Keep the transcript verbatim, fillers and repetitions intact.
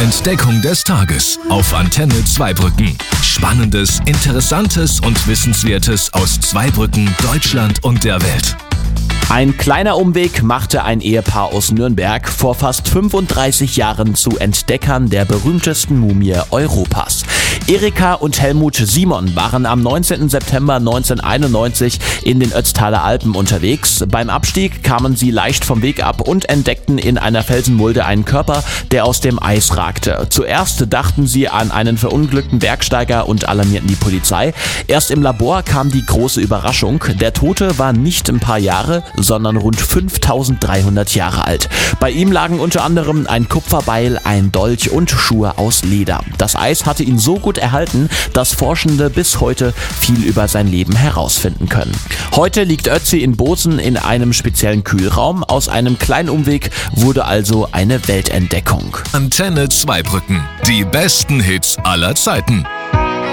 Entdeckung des Tages auf Antenne Zweibrücken. Spannendes, Interessantes und Wissenswertes aus Zweibrücken, Deutschland und der Welt. Ein kleiner Umweg machte ein Ehepaar aus Nürnberg vor fast fünfunddreißig Jahren zu Entdeckern der berühmtesten Mumie Europas. Erika und Helmut Simon waren am neunzehnten September neunzehnhunderteinundneunzig in den Ötztaler Alpen unterwegs. Beim Abstieg kamen sie leicht vom Weg ab und entdeckten in einer Felsenmulde einen Körper, der aus dem Eis ragte. Zuerst dachten sie an einen verunglückten Bergsteiger und alarmierten die Polizei. Erst im Labor kam die große Überraschung. Der Tote war nicht ein paar Jahre, sondern rund fünftausenddreihundert Jahre alt. Bei ihm lagen unter anderem ein Kupferbeil, ein Dolch und Schuhe aus Leder. Das Eis hatte ihn so gut erhalten, dass Forschende bis heute viel über sein Leben herausfinden können. Heute liegt Ötzi in Bozen in einem speziellen Kühlraum. Aus einem kleinen Umweg wurde also eine Weltentdeckung. Antenne Zweibrücken. Die besten Hits aller Zeiten.